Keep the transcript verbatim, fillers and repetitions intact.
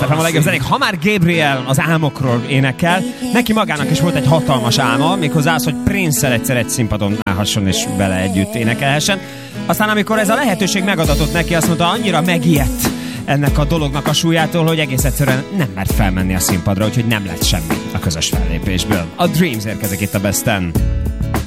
ef em a legjobb zenék. Ha már Gabriel az álmokról énekel, neki magának is volt egy hatalmas álma, méghozzá az, hogy Prince-szel egyszer egy színpadon állhasson és vele együtt énekelhessen. Aztán amikor ez a lehetőség megadatott neki, azt mondta, annyira megijedt ennek a dolognak a súlyától, hogy egész egyszerűen nem mert felmenni a színpadra, úgyhogy nem lett semmi a közös fellépésből. A Dreams érkezik itt a Besten.